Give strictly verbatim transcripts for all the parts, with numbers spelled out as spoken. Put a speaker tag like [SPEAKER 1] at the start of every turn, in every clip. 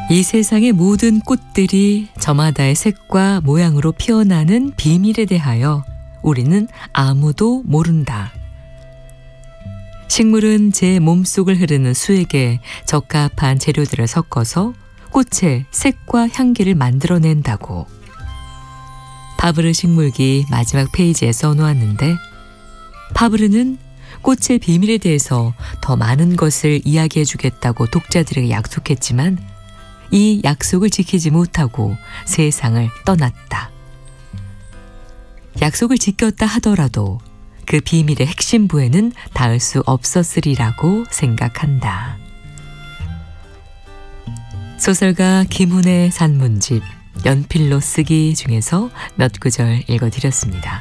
[SPEAKER 1] 이 세상의 모든 꽃들이 저마다의 색과 모양으로 피어나는 비밀에 대하여 우리는 아무도 모른다. 식물은 제 몸속을 흐르는 수액에 적합한 재료들을 섞어서 꽃의 색과 향기를 만들어낸다고. 파브르 식물기 마지막 페이지에 써놓았는데, 파브르는 꽃의 비밀에 대해서 더 많은 것을 이야기해 주겠다고 독자들에게 약속했지만 이 약속을 지키지 못하고 세상을 떠났다. 약속을 지켰다 하더라도 그 비밀의 핵심부에는 닿을 수 없었으리라고 생각한다. 소설가 김훈의 산문집 연필로 쓰기 중에서 몇 구절 읽어드렸습니다.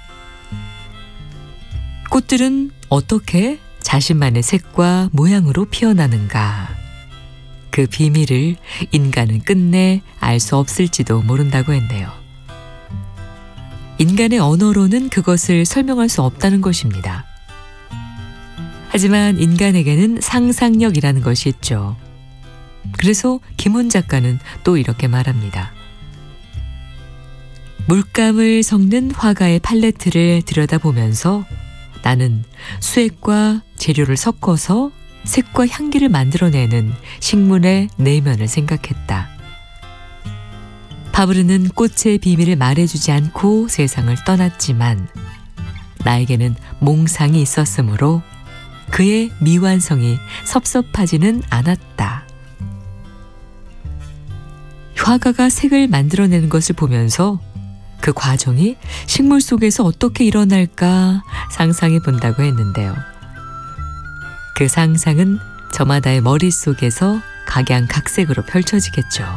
[SPEAKER 1] 꽃들은 어떻게 자신만의 색과 모양으로 피어나는가? 그 비밀을 인간은 끝내 알 수 없을지도 모른다고 했네요. 인간의 언어로는 그것을 설명할 수 없다는 것입니다. 하지만 인간에게는 상상력이라는 것이 있죠. 그래서 김훈 작가는 또 이렇게 말합니다. 물감을 섞는 화가의 팔레트를 들여다보면서 나는 수액과 재료를 섞어서 색과 향기를 만들어내는 식물의 내면을 생각했다. 파브르는 꽃의 비밀을 말해주지 않고 세상을 떠났지만 나에게는 몽상이 있었으므로 그의 미완성이 섭섭하지는 않았다. 화가가 색을 만들어내는 것을 보면서 그 과정이 식물 속에서 어떻게 일어날까 상상해 본다고 했는데요. 그 상상은 저마다의 머릿속에서 각양각색으로 펼쳐지겠죠.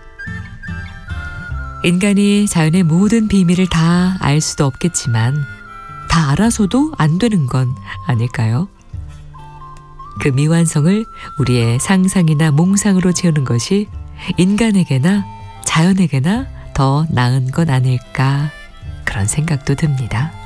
[SPEAKER 1] 인간이 자연의 모든 비밀을 다 알 수도 없겠지만 다 알아서도 안 되는 건 아닐까요? 그 미완성을 우리의 상상이나 몽상으로 채우는 것이 인간에게나 자연에게나 더 나은 건 아닐까 그런 생각도 듭니다.